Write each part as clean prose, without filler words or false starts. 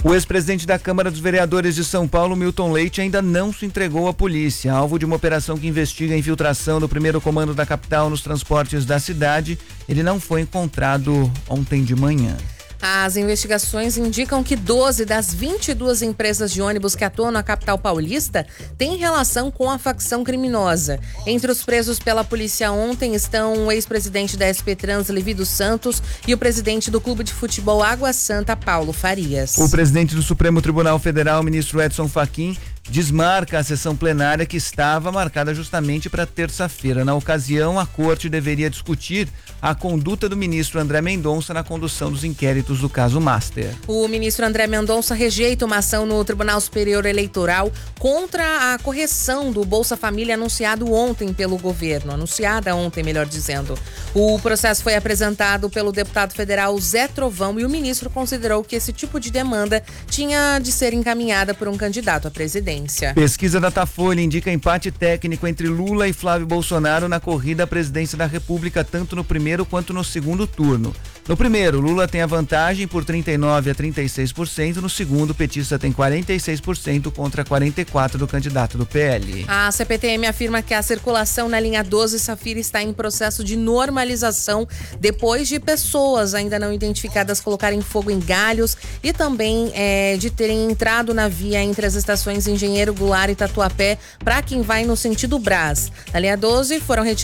O ex-presidente da Câmara dos Vereadores de São Paulo, Milton Leite, ainda não se entregou à polícia. Alvo de uma operação que investiga a infiltração do primeiro comando da capital nos transportes da cidade, ele não foi encontrado ontem de manhã. As investigações indicam que 12 das 22 empresas de ônibus que atuam na capital paulista têm relação com a facção criminosa. Entre os presos pela polícia ontem estão o ex-presidente da SP Trans, Levi dos Santos, e o presidente do Clube de Futebol Água Santa, Paulo Farias. O presidente do Supremo Tribunal Federal, ministro Edson Fachin, desmarca a sessão plenária que estava marcada justamente para terça-feira. Na ocasião, a corte deveria discutir a conduta do ministro André Mendonça na condução dos inquéritos do caso Master. O ministro André Mendonça rejeita uma ação no Tribunal Superior Eleitoral contra a correção do Bolsa Família anunciada ontem, melhor dizendo. O processo foi apresentado pelo deputado federal Zé Trovão e o ministro considerou que esse tipo de demanda tinha de ser encaminhada por um candidato à presidência. Pesquisa Datafolha indica empate técnico entre Lula e Flávio Bolsonaro na corrida à presidência da República, tanto no primeiro quanto no segundo turno. No primeiro, Lula tem a vantagem por 39% a 36%, no segundo, o petista tem 46% contra 44% do candidato do PL. A CPTM afirma que a circulação na linha 12 Safira está em processo de normalização depois de pessoas ainda não identificadas colocarem fogo em galhos e também de terem entrado na via entre as estações Engenheiro Goulart e Tatuapé para quem vai no sentido Brás. Na linha 12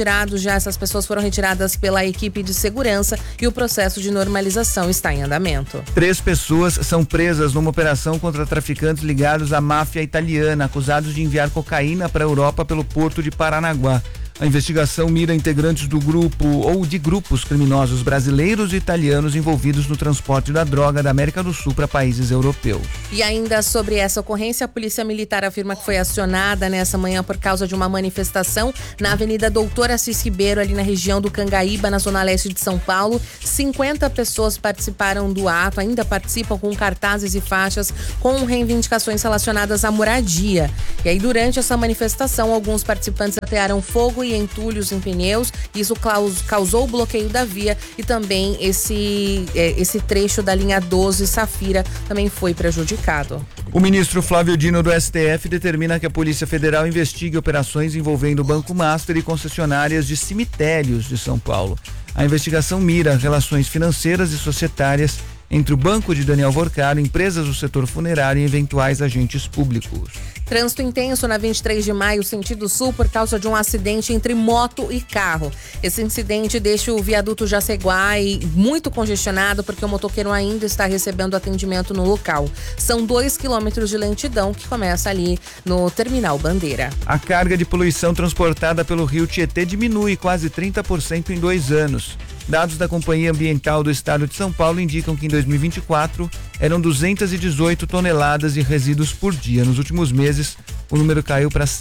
essas pessoas foram retiradas pela equipe de segurança e o processo de normalização está em andamento. 3 pessoas são presas numa operação contra traficantes ligados à máfia italiana, acusados de enviar cocaína para a Europa pelo porto de Paranaguá. A investigação mira integrantes do grupo ou de grupos criminosos brasileiros e italianos envolvidos no transporte da droga da América do Sul para países europeus. E ainda sobre essa ocorrência, a Polícia Militar afirma que foi acionada nessa manhã por causa de uma manifestação na Avenida Doutor Assis Ribeiro, ali na região do Cangaíba, na zona leste de São Paulo. 50 pessoas participaram do ato, ainda participam com cartazes e faixas com reivindicações relacionadas à moradia. E aí, durante essa manifestação, alguns participantes atearam fogo e entulhos em pneus. Isso causou o bloqueio da via e também esse trecho da linha 12 Safira também foi prejudicado. O ministro Flávio Dino do STF determina que a Polícia Federal investigue operações envolvendo o Banco Master e concessionárias de cemitérios de São Paulo. A investigação mira relações financeiras e societárias entre o banco de Daniel Vorcaro, empresas do setor funerário e eventuais agentes públicos. Trânsito intenso na 23 de maio, sentido sul, por causa de um acidente entre moto e carro. Esse incidente deixa o viaduto Jaceguai muito congestionado porque o motoqueiro ainda está recebendo atendimento no local. São 2 quilômetros de lentidão que começa ali no Terminal Bandeira. A carga de poluição transportada pelo rio Tietê diminui quase 30% em 2 anos. Dados da Companhia Ambiental do Estado de São Paulo indicam que em 2024 eram 218 toneladas de resíduos por dia. Nos últimos meses, o número caiu para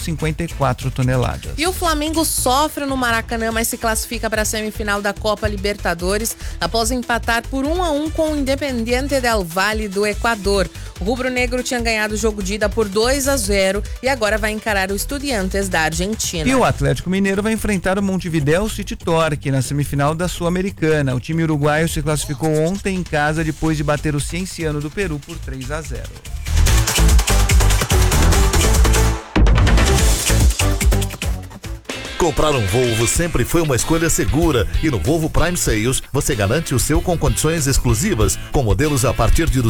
154 toneladas. E o Flamengo sofre no Maracanã, mas se classifica para a semifinal da Copa Libertadores após empatar por 1-1 com o Independiente del Valle do Equador. O rubro-negro tinha ganhado o jogo de ida por 2-0 e agora vai encarar o Estudiantes da Argentina. E o Atlético Mineiro vai enfrentar o Montevidéu City Torque na semifinal da Sul-Americana. O time uruguaio se classificou ontem em casa depois de bater o Cienciano do Peru por 3-0. Comprar um Volvo sempre foi uma escolha segura e no Volvo Prime Sales você garante o seu com condições exclusivas, com modelos a partir de R$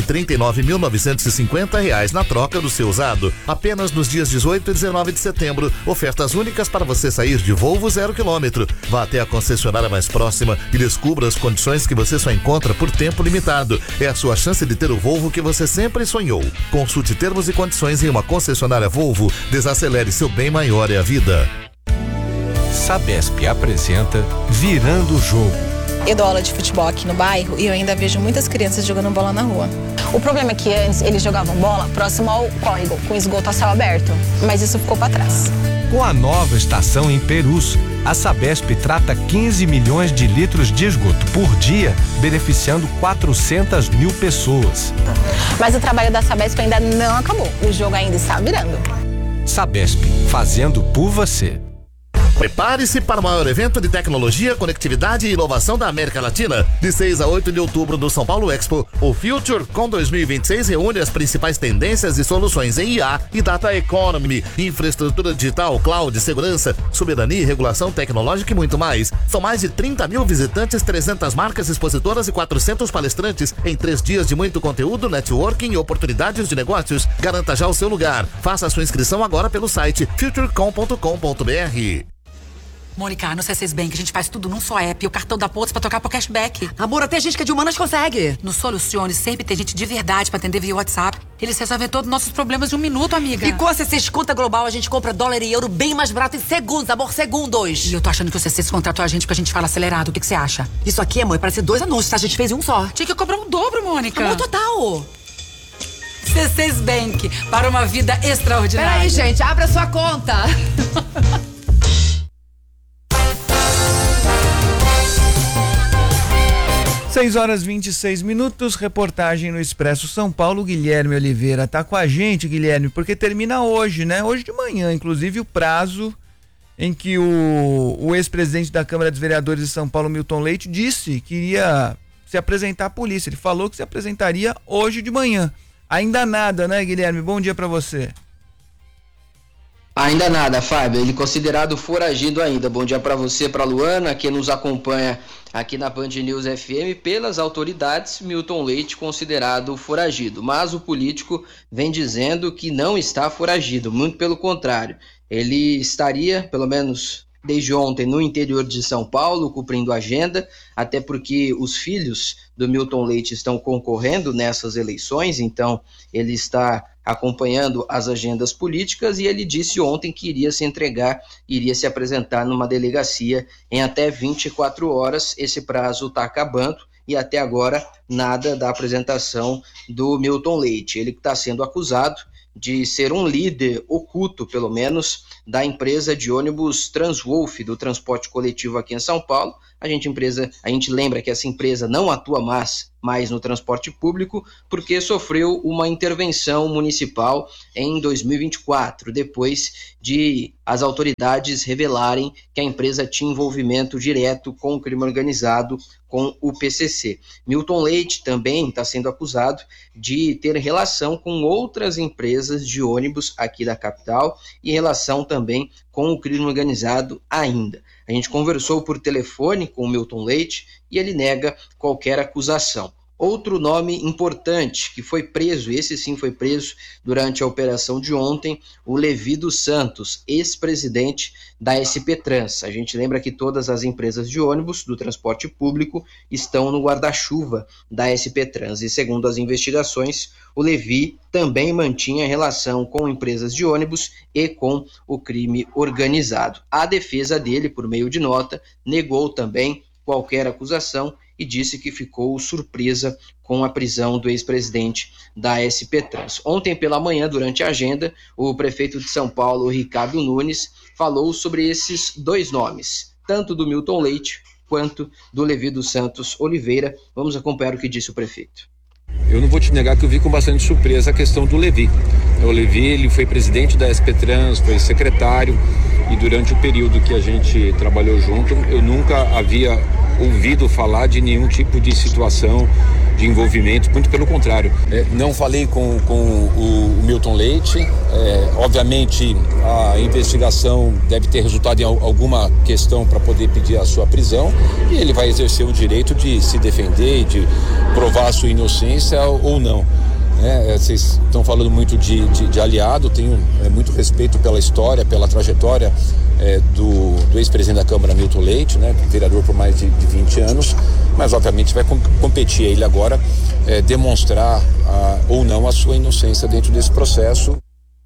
239.950 na troca do seu usado. Apenas nos dias 18 e 19 de setembro, ofertas únicas para você sair de Volvo 0 km. Vá até a concessionária mais próxima e descubra as condições que você só encontra por tempo limitado. É a sua chance de ter o Volvo que você sempre sonhou. Consulte termos e condições em uma concessionária Volvo. Desacelere, seu bem maior é a vida. Sabesp apresenta Virando o Jogo. Eu dou aula de futebol aqui no bairro e eu ainda vejo muitas crianças jogando bola na rua. O problema é que antes eles jogavam bola próximo ao córrego, com esgoto a céu aberto, mas isso ficou para trás. Com a nova estação em Perus, a Sabesp trata 15 milhões de litros de esgoto por dia, beneficiando 400 mil pessoas. Mas o trabalho da Sabesp ainda não acabou, o jogo ainda está virando. Sabesp, fazendo por você. Prepare-se para o maior evento de tecnologia, conectividade e inovação da América Latina. De 6 a 8 de outubro no São Paulo Expo, o FutureCon 2026 reúne as principais tendências e soluções em IA e Data Economy, infraestrutura digital, cloud, segurança, soberania e regulação tecnológica e muito mais. São mais de 30 mil visitantes, 300 marcas expositoras e 400 palestrantes em 3 dias de muito conteúdo, networking e oportunidades de negócios. Garanta já o seu lugar. Faça a sua inscrição agora pelo site futurecom.com.br. Mônica, no C6 Bank a gente faz tudo num só app. O cartão da Pontos pra trocar por cashback. Amor, até gente que é de humanas consegue. No Solucione sempre tem gente de verdade pra atender via WhatsApp. Eles resolvem todos os nossos problemas em 1 minuto, amiga. E com a C6 Conta Global a gente compra dólar e euro bem mais barato em segundos, amor, segundos. E eu tô achando que o C6 contratou a gente porque a gente fala acelerado. O que você acha? Isso aqui, amor, é pra ser 2 anúncios, tá? A gente fez em um só. Tinha que cobrar um dobro, Mônica. Amor, total. C6 Bank, para uma vida extraordinária. Peraí, gente, abra sua conta. 6h26, reportagem no Expresso São Paulo. Guilherme Oliveira tá com a gente, Guilherme, porque termina hoje, né? Hoje de manhã, inclusive, o prazo em que o ex-presidente da Câmara dos Vereadores de São Paulo, Milton Leite, disse que iria se apresentar à polícia. Ele falou que se apresentaria hoje de manhã. Ainda nada, né, Guilherme? Bom dia pra você. Ainda nada, Fábio. Ele considerado foragido ainda. Bom dia para você, para Luana, que nos acompanha aqui na Band News FM. Pelas autoridades, Milton Leite considerado foragido. Mas o político vem dizendo que não está foragido. Muito pelo contrário. Ele estaria, pelo menos desde ontem, no interior de São Paulo, cumprindo agenda, até porque os filhos do Milton Leite estão concorrendo nessas eleições, então ele está acompanhando as agendas políticas e ele disse ontem que iria se entregar, iria se apresentar numa delegacia em até 24 horas. Esse prazo está acabando e até agora nada da apresentação do Milton Leite. Ele está sendo acusado de ser um líder oculto, pelo menos, da empresa de ônibus Transwolf, do transporte coletivo aqui em São Paulo. A gente lembra que essa empresa não atua mais no transporte público porque sofreu uma intervenção municipal em 2024, depois de as autoridades revelarem que a empresa tinha envolvimento direto com o crime organizado, com o PCC. Milton Leite também está sendo acusado de ter relação com outras empresas de ônibus aqui da capital e relação também com o crime organizado ainda. A gente conversou por telefone com o Milton Leite e ele nega qualquer acusação. Outro nome importante que foi preso, esse sim foi preso durante a operação de ontem, o Levi dos Santos, ex-presidente da SP Trans. A gente lembra que todas as empresas de ônibus do transporte público estão no guarda-chuva da SP Trans. E segundo as investigações, o Levi também mantinha relação com empresas de ônibus e com o crime organizado. A defesa dele, por meio de nota, negou também qualquer acusação e disse que ficou surpresa com a prisão do ex-presidente da SP Trans. Ontem pela manhã, durante a agenda, o prefeito de São Paulo, Ricardo Nunes, falou sobre esses 2 nomes, tanto do Milton Leite quanto do Levi dos Santos Oliveira. Vamos acompanhar o que disse o prefeito. Eu não vou te negar que eu vi com bastante surpresa a questão do Levi. O Levi, ele foi presidente da SP Trans, foi secretário, e durante o período que a gente trabalhou junto, eu nunca havia ouvido falar de nenhum tipo de situação de envolvimento, muito pelo contrário. Não falei com o Milton Leite, obviamente a investigação deve ter resultado em alguma questão para poder pedir a sua prisão, e ele vai exercer o direito de se defender e de provar a sua inocência ou não. Vocês estão falando muito de aliado, tenho muito respeito pela história, pela trajetória do ex-presidente da Câmara, Milton Leite, vereador por mais de 20 anos, mas obviamente vai competir a ele agora demonstrar ou não a sua inocência dentro desse processo.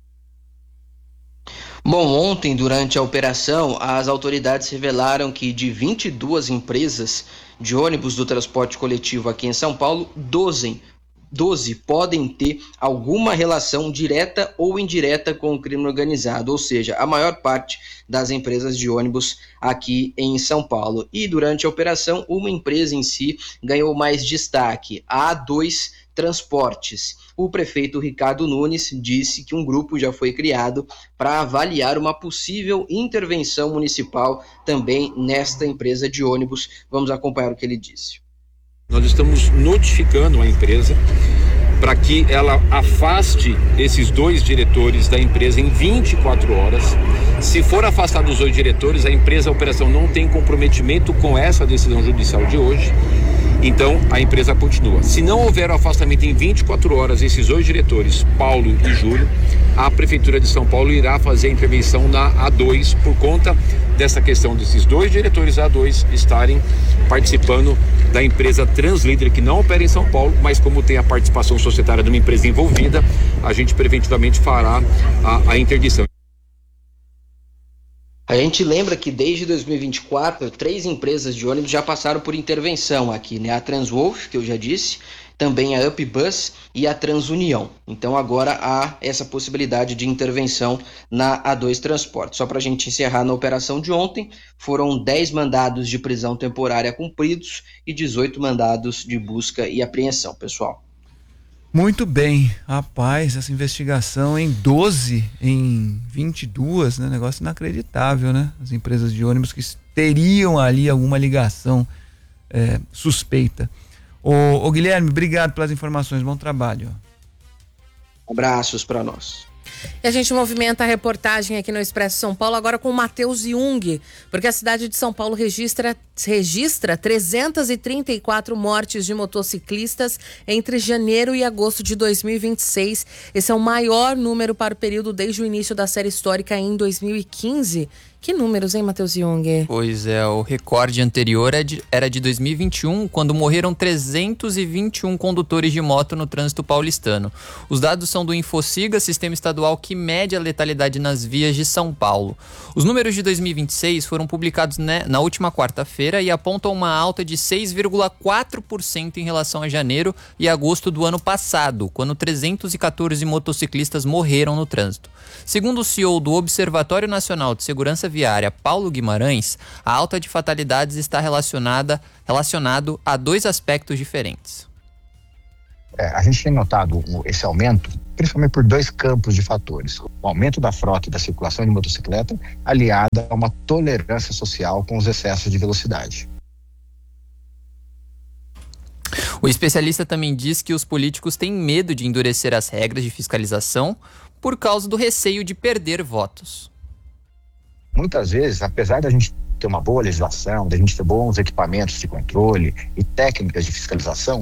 Bom, ontem, durante a operação, as autoridades revelaram que de 22 empresas de ônibus do transporte coletivo aqui em São Paulo, 12 12 podem ter alguma relação direta ou indireta com o crime organizado, ou seja, a maior parte das empresas de ônibus aqui em São Paulo. E durante a operação, uma empresa em si ganhou mais destaque, a A2 Transportes. O prefeito Ricardo Nunes disse que um grupo já foi criado para avaliar uma possível intervenção municipal também nesta empresa de ônibus. Vamos acompanhar o que ele disse. Nós estamos notificando a empresa para que ela afaste esses 2 diretores da empresa em 24 horas. Se for afastado os 2 diretores, a operação não tem comprometimento com essa decisão judicial de hoje, então a empresa continua. Se não houver o afastamento em 24 horas, esses 2 diretores, Paulo e Júlio, a Prefeitura de São Paulo irá fazer a intervenção na A2 por conta dessa questão desses 2 diretores A2 estarem participando da empresa Translíder, que não opera em São Paulo, mas como tem a participação societária de uma empresa envolvida, a gente preventivamente fará a interdição. A gente lembra que desde 2024, 3 empresas de ônibus já passaram por intervenção aqui, né? A Transwolf, que eu já disse, também a UpBus e a Transunião. Então agora há essa possibilidade de intervenção na A2 Transporte. Só para a gente encerrar, na operação de ontem, foram 10 mandados de prisão temporária cumpridos e 18 mandados de busca e apreensão, pessoal. Muito bem, rapaz, essa investigação em 12, em 22, né? Negócio inacreditável, né? As empresas de ônibus que teriam ali alguma ligação suspeita. Ô Guilherme, obrigado pelas informações, bom trabalho. Abraços para nós. E a gente movimenta a reportagem aqui no Expresso São Paulo agora com o Matheus Jung, porque a cidade de São Paulo registra 334 mortes de motociclistas entre janeiro e agosto de 2026. Esse é o maior número para o período desde o início da série histórica em 2015. Que números, hein, Matheus Jung? Pois é, o recorde anterior era de 2021, quando morreram 321 condutores de moto no trânsito paulistano. Os dados são do Infociga, sistema estadual que mede a letalidade nas vias de São Paulo. Os números de 2026 foram publicados na última quarta-feira e apontam uma alta de 6,4% em relação a janeiro e agosto do ano passado, quando 314 motociclistas morreram no trânsito. Segundo o CEO do Observatório Nacional de Segurança Viária, Paulo Guimarães, a alta de fatalidades está relacionado a 2 aspectos diferentes. A gente tem notado esse aumento, principalmente por 2 campos de fatores. O aumento da frota e da circulação de motocicleta, aliada a uma tolerância social com os excessos de velocidade. O especialista também diz que os políticos têm medo de endurecer as regras de fiscalização por causa do receio de perder votos. Muitas vezes, apesar da gente ter uma boa legislação, da gente ter bons equipamentos de controle e técnicas de fiscalização,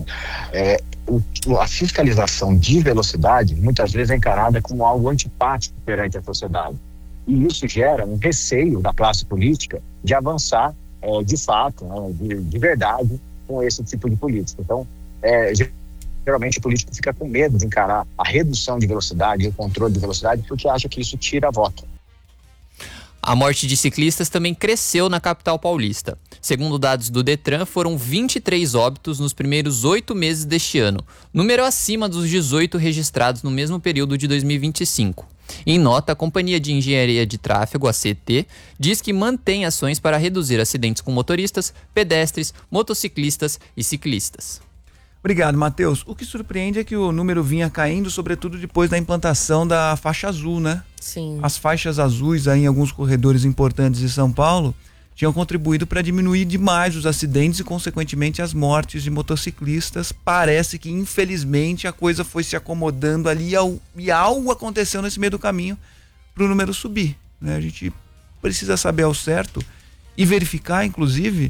a fiscalização de velocidade muitas vezes é encarada como algo antipático perante a sociedade. E isso gera um receio da classe política de avançar de fato, de verdade, com esse tipo de política. Então, geralmente o político fica com medo de encarar a redução de velocidade e o controle de velocidade porque acha que isso tira voto. A morte de ciclistas também cresceu na capital paulista. Segundo dados do Detran, foram 23 óbitos nos primeiros 8 meses deste ano, número acima dos 18 registrados no mesmo período de 2025. Em nota, a Companhia de Engenharia de Tráfego, a CET, diz que mantém ações para reduzir acidentes com motoristas, pedestres, motociclistas e ciclistas. Obrigado, Matheus. O que surpreende é que o número vinha caindo, sobretudo depois da implantação da faixa azul, né? Sim. As faixas azuis aí em alguns corredores importantes de São Paulo tinham contribuído para diminuir demais os acidentes e, consequentemente, as mortes de motociclistas. Parece que, infelizmente, a coisa foi se acomodando ali e algo aconteceu nesse meio do caminho para o número subir, né? A gente precisa saber ao certo e verificar, inclusive,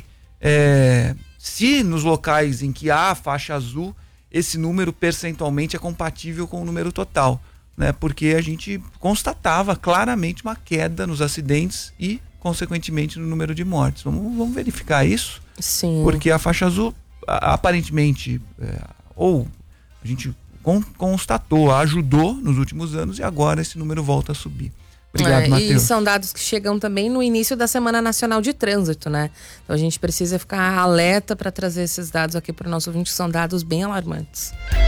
se nos locais em que há a faixa azul, esse número percentualmente é compatível com o número total, né? Porque a gente constatava claramente uma queda nos acidentes e, consequentemente, no número de mortes. Vamos verificar isso? Sim. Porque a faixa azul, aparentemente, ou a gente constatou, ajudou nos últimos anos e agora esse número volta a subir. Obrigado, Matheus. E são dados que chegam também no início da Semana Nacional de Trânsito, né? Então a gente precisa ficar alerta para trazer esses dados aqui para o nosso ouvinte, que são dados bem alarmantes.